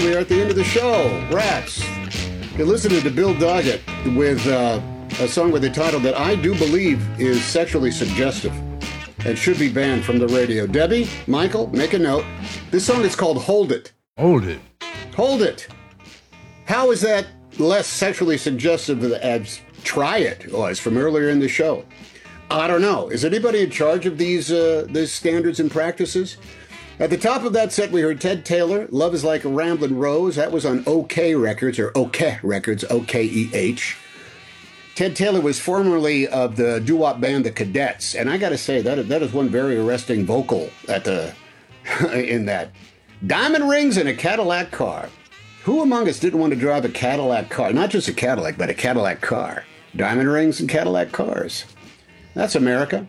We are at the end of the show. Rats. You're listening to Bill Doggett with a song with a title that I do believe is sexually suggestive and should be banned from the radio. Debbie, Michael, make a note. This song is called Hold It. Hold It. Hold It. How is that less sexually suggestive as Try It was from earlier in the show? I don't know. Is anybody in charge of these standards and practices? At the top of that set, we heard Ted Taylor, Love is Like a Ramblin' Rose. That was on OK Records, or OK Records, O-K-E-H. Ted Taylor was formerly of the doo-wop band The Cadets, and I got to say, that is one very arresting vocal in that. Diamond rings in a Cadillac car. Who among us didn't want to drive a Cadillac car? Not just a Cadillac, but a Cadillac car. Diamond rings and Cadillac cars. That's America.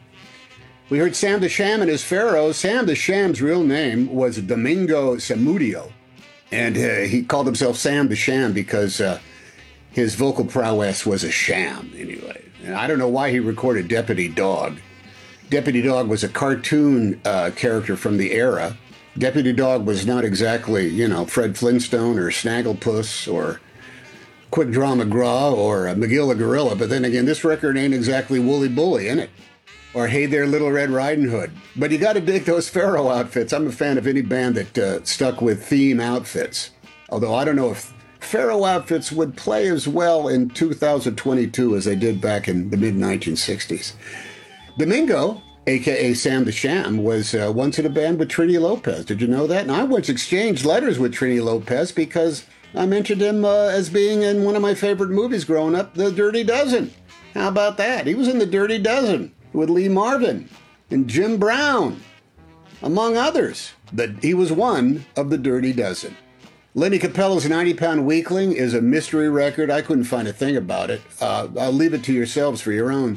We heard Sam the Sham and his Pharaohs. Sam the Sham's real name was Domingo Zamudio, and he called himself Sam the Sham because his vocal prowess was a sham, anyway. And I don't know why he recorded Deputy Dog. Deputy Dog was a cartoon character from the era. Deputy Dog was not exactly, Fred Flintstone or Snagglepuss or Quick Draw McGraw or McGill the Gorilla. But then again, this record ain't exactly Wooly Bully, innit? Or Hey There, Little Red Riding Hood. But you got to dig those Pharaoh outfits. I'm a fan of any band that stuck with theme outfits. Although I don't know if Pharaoh outfits would play as well in 2022 as they did back in the mid-1960s. Domingo, a.k.a. Sam the Sham, was once in a band with Trini Lopez. Did you know that? And I once exchanged letters with Trini Lopez because I mentioned him as being in one of my favorite movies growing up, The Dirty Dozen. How about that? He was in The Dirty Dozen with Lee Marvin and Jim Brown, among others. He was one of the Dirty Dozen. Lenny Capello's 90-Pound Weakling is a mystery record. I couldn't find a thing about it. I'll leave it to yourselves for your own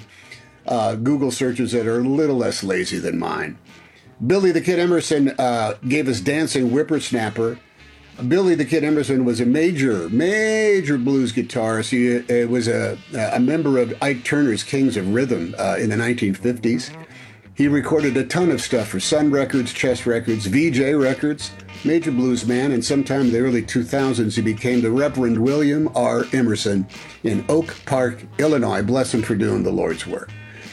Google searches that are a little less lazy than mine. Billy the Kid Emerson gave us Dancing Whippersnapper. Billy the Kid Emerson was a major blues guitarist. He was a member of Ike Turner's Kings of Rhythm in the 1950s. He recorded a ton of stuff for Sun Records, Chess Records, VJ Records, major blues man, and sometime in the early 2000s he became the Reverend William R. Emerson in Oak Park, Illinois. Bless him for doing the Lord's work.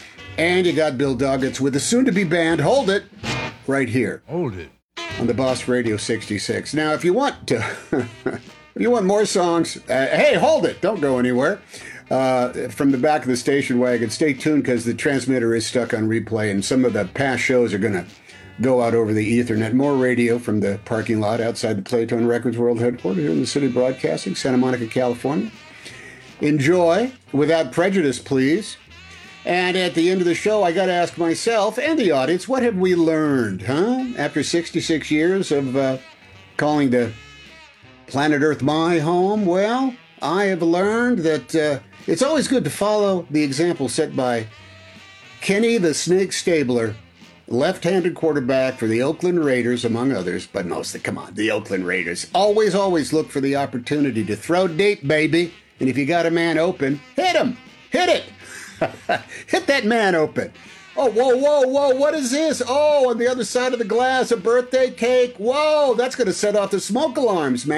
And you got Bill Doggett's with the soon-to-be band Hold It, right here. Hold It. On the Boss Radio 66. Now, if you want more songs, hey, hold it. Don't go anywhere. From the back of the station wagon, stay tuned because the transmitter is stuck on replay and some of the past shows are going to go out over the Ethernet. More radio from the parking lot outside the Playtone Records World Headquarters here in the City of Broadcasting, Santa Monica, California. Enjoy without prejudice, please. And at the end of the show, I got to ask myself and the audience, what have we learned, huh? After 66 years of calling the planet Earth my home, well, I have learned that it's always good to follow the example set by Kenny the Snake Stabler, left-handed quarterback for the Oakland Raiders, among others, but mostly, come on, the Oakland Raiders. Always look for the opportunity to throw deep, baby. And if you got a man open, hit him. Hit it. Hit that man open. Oh, whoa, what is this? Oh, on the other side of the glass, a birthday cake. Whoa, that's going to set off the smoke alarms, man.